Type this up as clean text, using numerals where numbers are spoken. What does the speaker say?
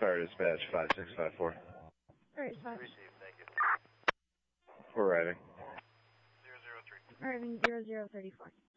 Fire dispatch 5654. Alright, dispatch. We're arriving. Arriving 0034.